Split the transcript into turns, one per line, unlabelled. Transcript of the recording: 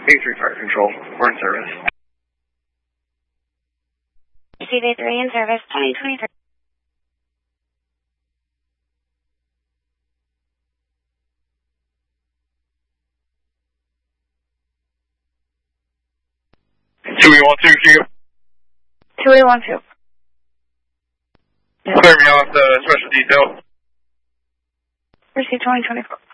A3 Fire Control, we're in service.
Receive A3 in service, 2023.
Q.
2812.
Clear me off the special detail.
Receive 2024.